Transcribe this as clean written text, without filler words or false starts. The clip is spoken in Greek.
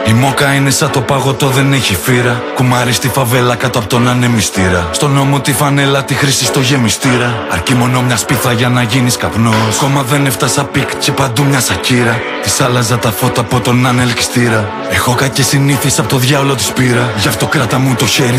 Η μόκα είναι σαν το παγωτό, δεν έχει φύρα. Κουμάρι στη φαβέλα κάτω από τον ανεμιστήρα. Στον νόμο τη φανέλα, τη χρήση στο γεμιστήρα. Αρκεί μόνο μια σπίθα για να γίνεις καπνός. Κόμμα δεν έφτασα πικ και παντού μια σακύρα. Της άλλαζα τα φώτα από τον ανελκυστήρα. Έχω κακές συνήθειες από το διάολο της πήρα. Γι' αυτό κράτα μου το χέρι.